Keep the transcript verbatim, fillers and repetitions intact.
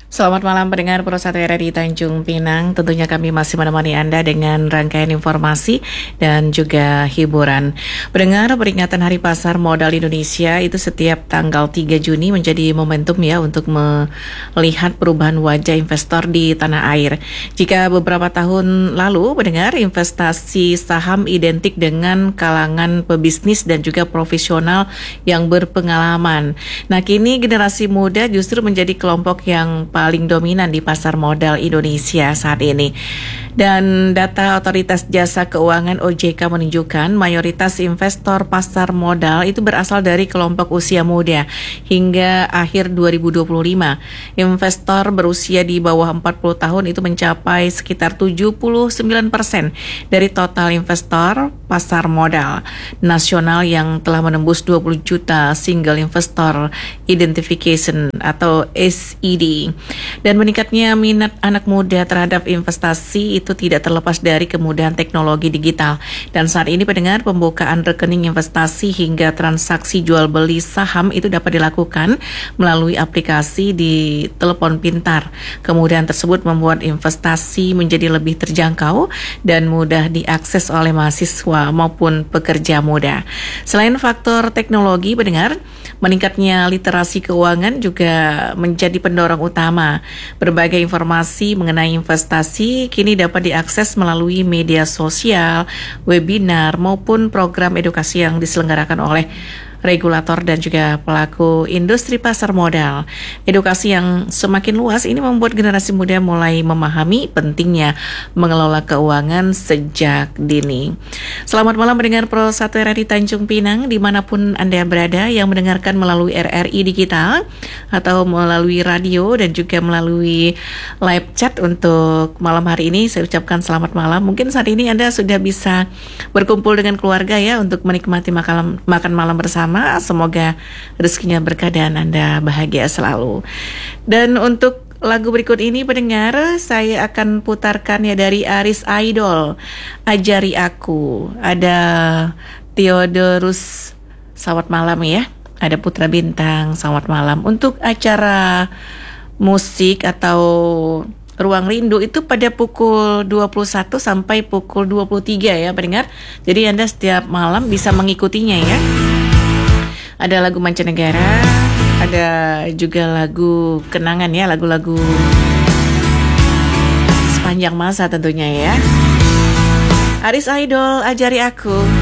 Selamat malam pendengar Pro satu R R I Tanjung Pinang. Tentunya kami masih menemani Anda dengan rangkaian informasi dan juga hiburan. Pendengar, peringatan Hari Pasar Modal Indonesia itu setiap tanggal tiga Juni menjadi momentum ya untuk melihat perubahan wajah investor di tanah air. Jika beberapa tahun lalu pendengar investasi saham identik dengan kalangan pebisnis dan juga profesional yang berpengalaman. Nah, kini generasi muda justru menjadi kelompok yang paling dominan di pasar modal Indonesia saat ini. Dan data Otoritas Jasa Keuangan O J K menunjukkan mayoritas investor pasar modal itu berasal dari kelompok usia muda. Hingga akhir dua ribu dua puluh lima, investor berusia di bawah empat puluh tahun itu mencapai sekitar tujuh puluh sembilan persen dari total investor pasar modal nasional yang telah menembus dua puluh juta single investor identification atau S I D. Dan meningkatnya minat anak muda terhadap investasi itu tidak terlepas dari kemudahan teknologi digital. Dan saat ini pendengar, pembukaan rekening investasi hingga transaksi jual beli saham itu dapat dilakukan melalui aplikasi di telepon pintar. Kemudahan tersebut membuat investasi menjadi lebih terjangkau dan mudah diakses oleh mahasiswa maupun pekerja muda. Selain faktor teknologi, pendengar, meningkatnya literasi keuangan juga menjadi pendorong utama. Berbagai informasi mengenai investasi kini dapat diakses melalui media sosial, webinar, maupun program edukasi yang diselenggarakan oleh regulator dan juga pelaku industri pasar modal. Edukasi yang semakin luas ini membuat generasi muda mulai memahami pentingnya mengelola keuangan sejak dini. Selamat malam mendengar Pro satu R R I Tanjung Pinang dimanapun Anda berada yang mendengarkan melalui R R I Digital atau melalui radio dan juga melalui live chat untuk malam hari ini. Saya ucapkan selamat malam. Mungkin saat ini Anda sudah bisa berkumpul dengan keluarga ya untuk menikmati makan, makan malam bersama. Semoga rezekinya berkah dan Anda bahagia selalu. Dan untuk lagu berikut ini pendengar, saya akan putarkan ya dari Aris Idol, Ajari Aku. Ada Theodorus, selamat malam ya. Ada Putra Bintang, selamat malam. Untuk acara musik atau Ruang Rindu itu pada pukul dua puluh satu sampai pukul dua puluh tiga ya pendengar. Jadi Anda setiap malam bisa mengikutinya ya. Ada lagu mancanegara, ada juga lagu kenangan ya, lagu-lagu sepanjang masa tentunya ya. Aris Idol, Ajari Aku.